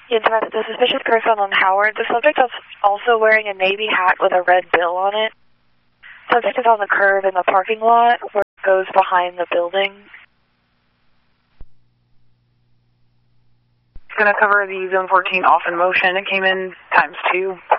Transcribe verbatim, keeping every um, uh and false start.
Yeah, the suspicious person on Howard. The subject is also wearing a navy hat with a red bill on it. Subject is on the curb in the parking lot where it goes behind the building. It's going to cover the Zone fourteen off in motion. It came in times two.